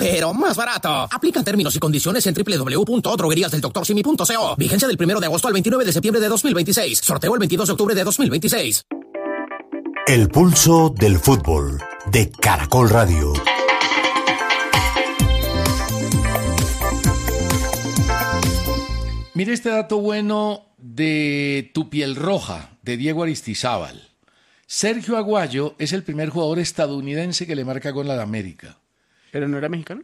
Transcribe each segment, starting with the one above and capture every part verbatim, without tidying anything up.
pero más barato. Aplican términos y condiciones en doble u doble u doble u punto droguerías del doctor simi punto co. Vigencia del primero de agosto al veintinueve de septiembre de dos mil veintiséis. Sorteo el veintidós de octubre de dos mil veintiséis. El pulso del fútbol de Caracol Radio. Mire este dato bueno de Tu piel roja, de Diego Aristizábal. Sergio Aguayo es el primer jugador estadounidense que le marca gol a la América. ¿Pero no era mexicano?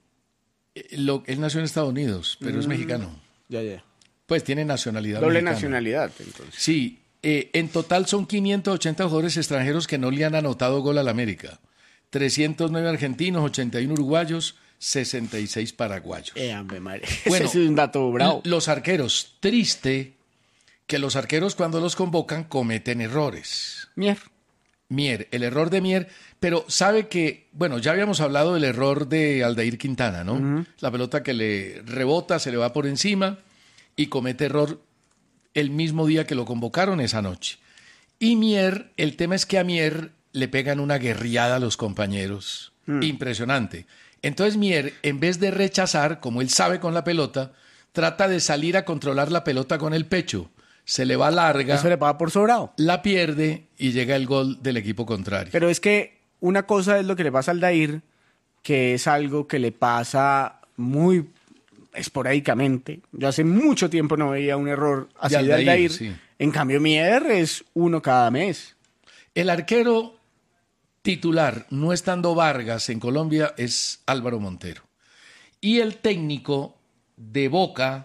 Eh, Lo, él nació en Estados Unidos, pero mm, es mexicano. Ya, ya. Pues tiene nacionalidad Doble mexicana. nacionalidad, entonces. Sí, eh, en total son quinientos ochenta jugadores extranjeros que no le han anotado gol a la América. trescientos nueve argentinos, ochenta y uno uruguayos, sesenta y seis paraguayos. Eh, hombre, madre. Bueno, ese es un dato bravo. Los arqueros, triste que los arqueros cuando los convocan cometen errores. Mier. Mier, el error de Mier, pero sabe que, bueno, ya habíamos hablado del error de Aldair Quintana, ¿no? Uh-huh. La pelota que le rebota, se le va por encima y comete error el mismo día que lo convocaron esa noche. Y Mier, el tema es que a Mier le pegan una guerriada a los compañeros. Mm. Impresionante. Entonces Mier, en vez de rechazar, como él sabe con la pelota, trata de salir a controlar la pelota con el pecho. Se le va larga. Eso le paga por sobrado. La pierde y llega el gol del equipo contrario. Pero es que una cosa es lo que le pasa al Aldair, que es algo que le pasa muy esporádicamente. Yo hace mucho tiempo no veía un error así de Aldair. De Aldair. Sí. En cambio, Mier es uno cada mes. El arquero titular, no estando Vargas en Colombia, es Álvaro Montero. Y el técnico de Boca,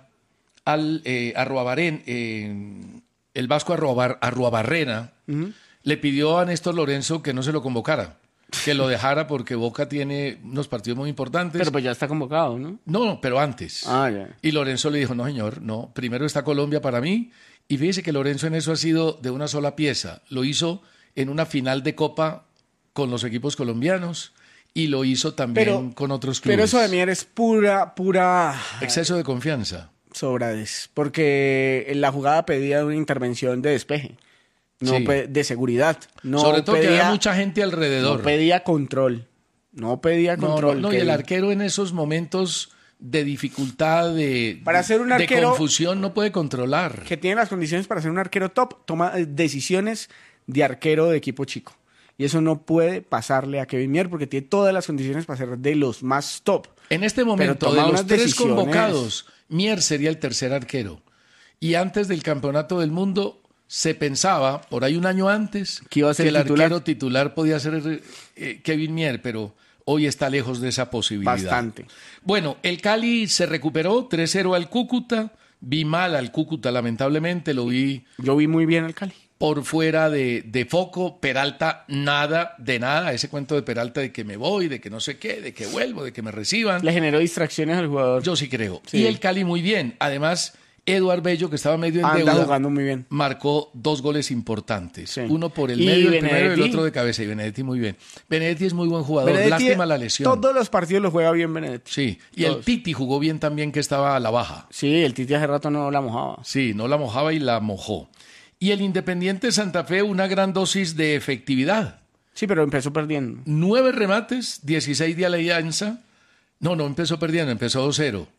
al eh, Arruabarén, eh, el vasco Arruabar, Arruabarrena, uh-huh. le pidió a Néstor Lorenzo que no se lo convocara, que lo dejara porque Boca tiene unos partidos muy importantes. Pero pues ya está convocado, ¿no? No, pero antes. Ah, ya. Y Lorenzo le dijo, no señor, no, primero está Colombia para mí. Y fíjese que Lorenzo en eso ha sido de una sola pieza. Lo hizo en una final de Copa con los equipos colombianos y lo hizo también pero, con otros clubes. Pero eso de Mier es pura, pura... exceso de confianza. Sobrades, porque la jugada pedía una intervención de despeje, no sí. pe- de seguridad. No Sobre todo pedía, que había mucha gente alrededor. No pedía control, no pedía control. No, no, no y el arquero en esos momentos de dificultad, de, para ser un arquero, de confusión, no puede controlar. Que tiene las condiciones para ser un arquero top, toma decisiones de arquero de equipo chico. Y eso no puede pasarle a Kevin Mier porque tiene todas las condiciones para ser de los más top. En este momento, de los tres decisiones... convocados, Mier sería el tercer arquero. Y antes del Campeonato del Mundo se pensaba, por ahí un año antes, que, iba a ser que el titular? arquero titular podía ser eh, Kevin Mier, pero hoy está lejos de esa posibilidad. Bastante. Bueno, el Cali se recuperó, tres cero al Cúcuta. Vi mal al Cúcuta, lamentablemente, lo vi... Yo vi muy bien al Cali. Por fuera de, de foco, Peralta nada de nada, ese cuento de Peralta de que me voy, de que no sé qué, de que vuelvo, de que me reciban. Le generó distracciones al jugador. Yo sí creo. Sí. Y el Cali muy bien. Además, Eduard Bello, que estaba medio en Anda deuda, jugando muy bien. Marcó dos goles importantes. Sí. Uno por el y medio, Benedetti, el primero y el otro de cabeza. Y Benedetti muy bien. Benedetti es muy buen jugador. Benedetti, lástima la lesión. Todos los partidos los juega bien Benedetti. Sí. Y todos. el Titi jugó bien también, que estaba a la baja. Sí, el Titi hace rato no la mojaba. Sí, no la mojaba y la mojó. Y el Independiente Santa Fe, una gran dosis de efectividad. Sí, pero empezó perdiendo. Nueve remates, dieciséis de Alianza. No, no empezó perdiendo, empezó dos cero.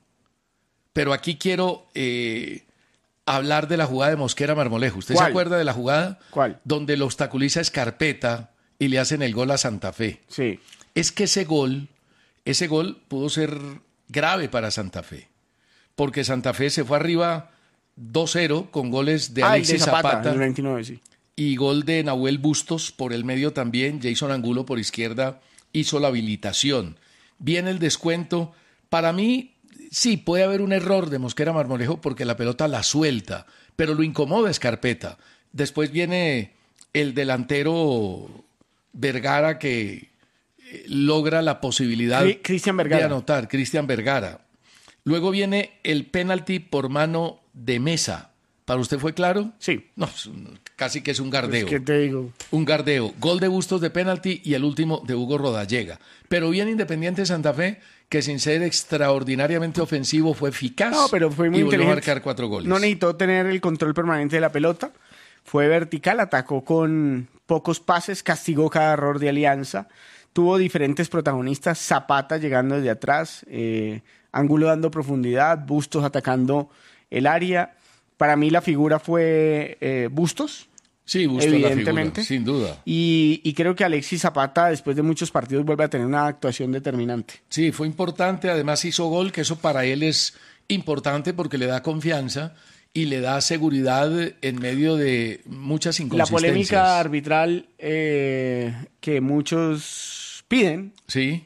Pero aquí quiero eh, hablar de la jugada de Mosquera Marmolejo. ¿Usted ¿Cuál? se acuerda de la jugada? ¿Cuál? Donde lo obstaculiza Escarpeta y le hacen el gol a Santa Fe. Sí. Es que ese gol, ese gol pudo ser grave para Santa Fe. Porque Santa Fe se fue arriba dos cero con goles de ah, Alexis de Zapata, Zapata en el veintinueve, sí. Y gol de Nahuel Bustos por el medio también. Jason Angulo por izquierda hizo la habilitación. Viene el descuento. Para mí, sí, puede haber un error de Mosquera Marmolejo porque la pelota la suelta, pero lo incomoda Escarpeta. Después viene el delantero Vergara que logra la posibilidad Cristian Vergara. de anotar, Cristian Vergara. Luego viene el penalti por mano de Mesa. ¿Para usted fue claro? Sí. No, casi que es un gardeo. Pues, ¿qué te digo? Un gardeo. Gol de Bustos de penalti y el último de Hugo Rodallega. Pero bien Independiente Santa Fe, que sin ser extraordinariamente ofensivo fue eficaz. No, pero fue muy y volvió a inteligente. marcar cuatro goles. No necesitó tener el control permanente de la pelota. Fue vertical, atacó con pocos pases, castigó cada error de Alianza. tuvo diferentes protagonistas, Zapata llegando desde atrás, eh, Ángulo dando profundidad, Bustos atacando el área. Para mí la figura fue eh, Bustos. Sí, Bustos evidentemente, la figura, sin duda. Y, y creo que Alexis Zapata, después de muchos partidos, vuelve a tener una actuación determinante. Sí, fue importante, además hizo gol, que eso para él es importante porque le da confianza y le da seguridad en medio de muchas inconsistencias. La polémica arbitral eh, que muchos piden sí.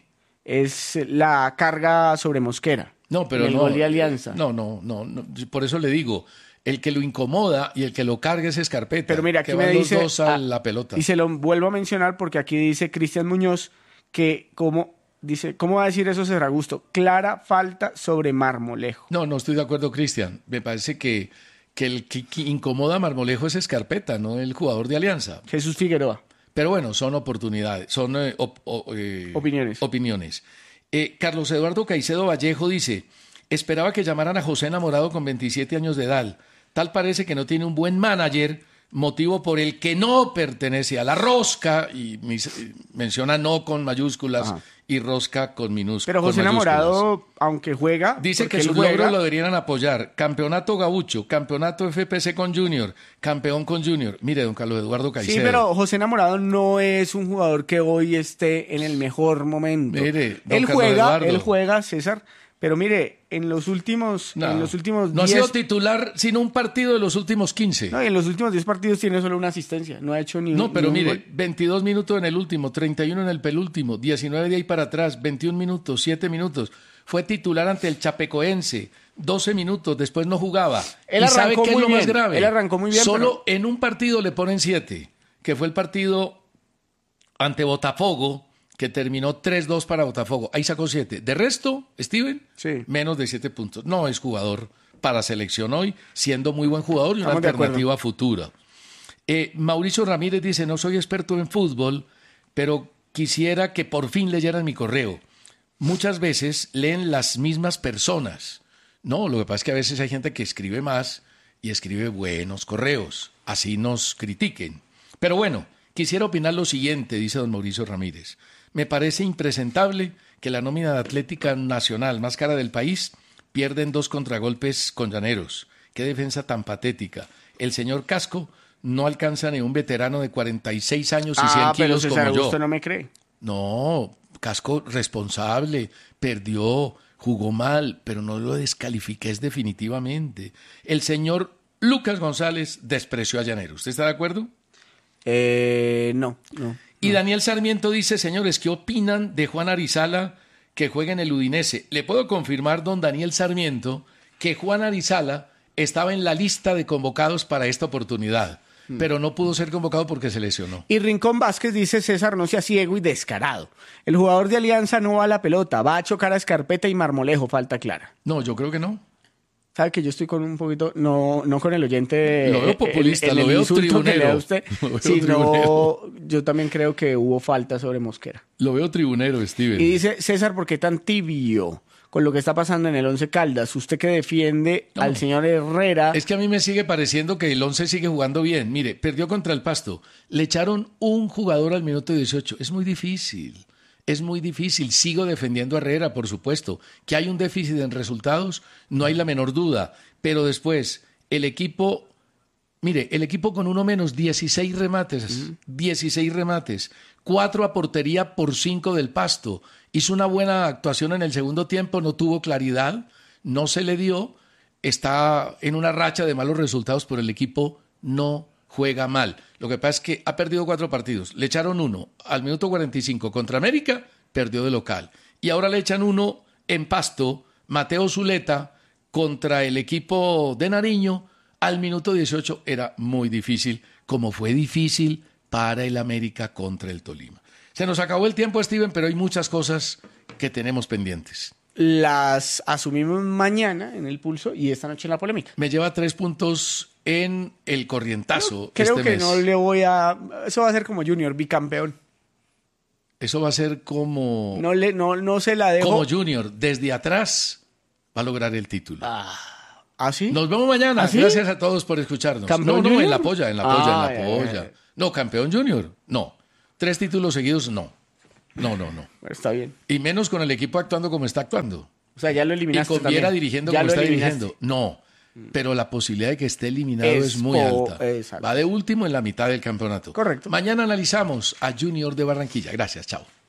es la carga sobre Mosquera. No, pero el no. Gol de Alianza. No, no, no, no. Por eso le digo, el que lo incomoda y el que lo carga es Escarpeta. Pero mira, aquí que me van dice, los dos a ah, la pelota. Y se lo vuelvo a mencionar porque aquí dice Cristian Muñoz que como dice, ¿cómo va a decir eso César Augusto? Clara falta sobre Marmolejo. No, no estoy de acuerdo, Cristian. Me parece que, que el que, que incomoda a Marmolejo es Escarpeta, no el jugador de Alianza. Jesús Figueroa. Pero bueno, son oportunidades, son eh, op, op, eh, opiniones. opiniones. Eh, Carlos Eduardo Caicedo Vallejo dice, esperaba que llamaran a José Enamorado con veintisiete años de edad. Tal parece que no tiene un buen manager, motivo por el que no pertenece a la rosca, y mis, menciona no con mayúsculas Ajá. y rosca con minúsculas. Pero José Enamorado, aunque juega... Dice que sus juega... logros lo deberían apoyar. Campeonato Gaúcho, campeonato F P C con Junior, campeón con Junior. Mire, don Carlos Eduardo Caicedo. Sí, pero José Enamorado no es un jugador que hoy esté en el mejor momento. Mire, don él Carlos juega, Eduardo. él juega, César... Pero mire, en los últimos no, en los últimos no diez... ha sido titular sino un partido de los últimos quince. No, en los últimos diez partidos tiene solo una asistencia, no ha hecho ni No, pero ni mire, gol. veintidós minutos en el último, treinta y uno en el penúltimo, diecinueve de ahí para atrás, veintiún minutos, siete minutos. Fue titular ante el Chapecoense, doce minutos, después no jugaba. Él ¿Y sabe qué es lo bien. más grave? Él arrancó muy bien. Solo pero... en un partido le ponen siete, que fue el partido ante Botafogo, que terminó tres dos para Botafogo. Ahí sacó siete. De resto, Steven, sí. menos de siete puntos. No es jugador para selección hoy, siendo muy buen jugador y una Estamos alternativa futura. Eh, Mauricio Ramírez dice, no soy experto en fútbol, pero quisiera que por fin leyeran mi correo. Muchas veces leen las mismas personas. No, lo que pasa es que a veces hay gente que escribe más y escribe buenos correos. Así nos critiquen. Pero bueno, quisiera opinar lo siguiente, dice don Mauricio Ramírez. Me parece impresentable que la nómina de Atlética Nacional más cara del país pierden dos contragolpes con Llaneros. Qué defensa tan patética. El señor Casco no alcanza ni un veterano de cuarenta y seis años y cien ah, pero kilos César como yo. Augusto no me cree. No, Casco responsable, perdió, jugó mal, pero no lo descalifiqué definitivamente. El señor Lucas González despreció a Llaneros. ¿Usted está de acuerdo? Eh, no, no. Y Daniel Sarmiento dice, señores, ¿qué opinan de Juan Arizala que juega en el Udinese? Le puedo confirmar, don Daniel Sarmiento, que Juan Arizala estaba en la lista de convocados para esta oportunidad, hmm. pero no pudo ser convocado porque se lesionó. Y Rincón Vázquez dice, César, no sea ciego y descarado. El jugador de Alianza no va a la pelota, va a chocar a Escarpeta y Marmolejo, falta clara. No, yo creo que no. Sabe que yo estoy con un poquito, no, no con el oyente. Lo veo populista, el, el, el lo veo insulto que le da a usted, lo veo sino tribunero. Yo también creo que hubo falta sobre Mosquera. Lo veo tribunero, Steven. Y dice, César, ¿por qué tan tibio con lo que está pasando en el Once Caldas? Usted que defiende no. al señor Herrera. Es que a mí me sigue pareciendo que el Once sigue jugando bien. Mire, perdió contra el Pasto. Le echaron un jugador al minuto dieciocho. Es muy difícil. Es muy difícil. Sigo defendiendo a Herrera, por supuesto. Que hay un déficit en resultados, no hay la menor duda. Pero después, el equipo, mire, el equipo con uno menos, dieciséis remates, uh-huh. dieciséis remates, cuatro a portería por cinco del Pasto. Hizo una buena actuación en el segundo tiempo, no tuvo claridad, no se le dio, está en una racha de malos resultados, pero el equipo no juega mal. Lo que pasa es que ha perdido cuatro partidos, le echaron uno al minuto cuarenta y cinco contra América, perdió de local. Y ahora le echan uno en Pasto, Mateo Zuleta, contra el equipo de Nariño, al minuto dieciocho. Era muy difícil, como fue difícil para el América contra el Tolima. Se nos acabó el tiempo, Steven, pero hay muchas cosas que tenemos pendientes. Las asumimos mañana en el Pulso y esta noche en la polémica. Me lleva tres puntos en el corrientazo. No, creo este que mes. no le voy a... Eso va a ser como Junior, bicampeón. Eso va a ser como... No, le, no, no se la dejo. Como Junior, desde atrás va a lograr el título. Ah, ¿ah sí? Nos vemos mañana. ¿Ah, sí? Gracias a todos por escucharnos. ¿Campeón No, no, Junior? en la polla, en la polla, Ah, en la eh, polla. eh. No, campeón Junior, no. Tres títulos seguidos, no. No, no, no. Está bien. Y menos con el equipo actuando como está actuando. O sea, ya lo eliminaste. Y con Viera dirigiendo ya como está eliminaste. dirigiendo. No. Pero la posibilidad de que esté eliminado es, es muy po- alta. es alta. Va de último en la mitad del campeonato. Correcto. Mañana analizamos a Junior de Barranquilla. Gracias, chao.